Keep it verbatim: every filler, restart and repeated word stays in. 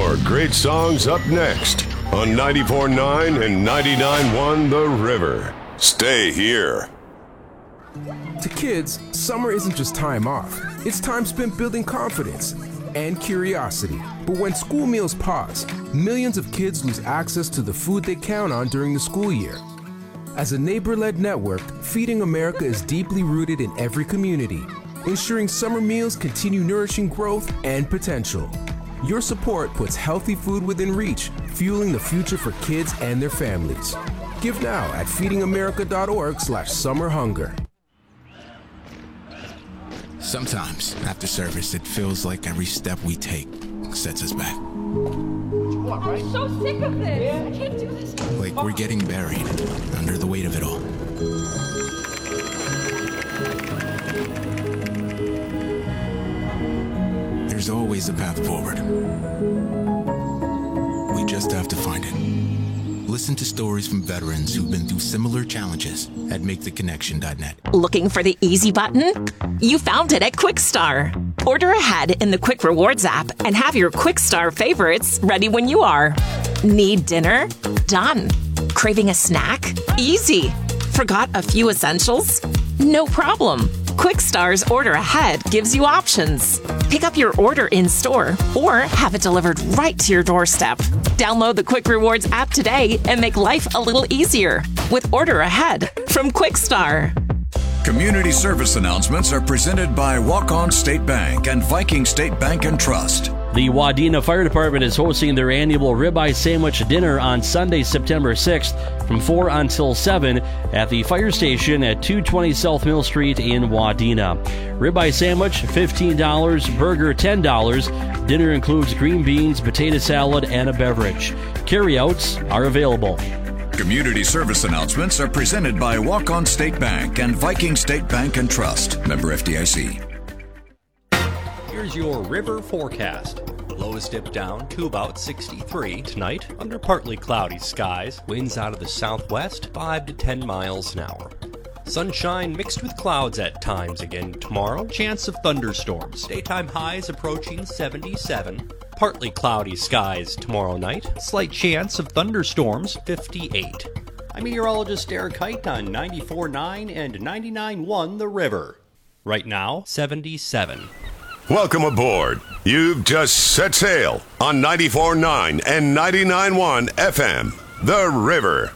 More great songs up next on ninety-four point nine and ninety-nine point one The River. Stay here. To kids, summer isn't just time off. It's time spent building confidence and curiosity. But when school meals pause, millions of kids lose access to the food they count on during the school year. As a neighbor-led network, Feeding America is deeply rooted in every community, ensuring summer meals continue nourishing growth and potential. Your support puts healthy food within reach, fueling the future for kids and their families. Give now at feeding america dot org slash summer hunger. Sometimes, after service, it feels like every step we take sets us back. I'm so sick of this. I can't do this. Like we're getting buried under the weight of it all. There's always a path forward. We just have to find it. Listen to stories from veterans who've been through similar challenges at make the connection dot net. Looking for the easy button? You found it at Quickstar. Order ahead in the Quick Rewards app and have your Quickstar favorites ready when you are. Need dinner? Done. Craving a snack? Easy. Forgot a few essentials? No problem. Quickstar's Order Ahead gives you options. Pick up your order in store or have it delivered right to your doorstep. Download the Quick Rewards app today and make life a little easier with Order Ahead from Quickstar. Community service announcements are presented by Walk-On State Bank and Viking State Bank and Trust. The Wadena Fire Department is hosting their annual ribeye sandwich dinner on Sunday, September sixth from four until seven at the fire station at two twenty South Mill Street in Wadena. Ribeye sandwich, fifteen dollars, burger, ten dollars. Dinner includes green beans, potato salad, and a beverage. Carryouts are available. Community service announcements are presented by Walk-On State Bank and Viking State Bank and Trust. Member F D I C. Here's your river forecast. Lows dip down to about sixty-three tonight under partly cloudy skies. Winds out of the southwest, five to ten miles an hour. Sunshine mixed with clouds at times again tomorrow. Chance of thunderstorms. Daytime highs approaching seventy-seven. Partly cloudy skies tomorrow night. Slight chance of thunderstorms, fifty-eight. I'm meteorologist Eric Height on ninety-four point nine and ninety-nine point one The River. Right now, seventy-seven. Welcome aboard. You've just set sail on ninety-four point nine and ninety-nine point one F M. The River.